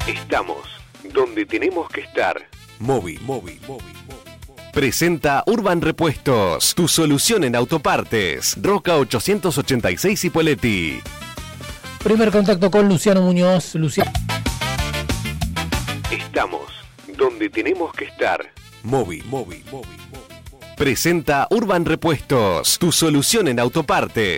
Estamos donde tenemos que estar. Móvil. Presenta Urban Repuestos, tu solución en autopartes. Roca 886 Ipoleti. Primer contacto con Luciano Muñoz. Luciano. Estamos donde tenemos que estar. Móvil. Presenta Urban Repuestos, tu solución en autopartes.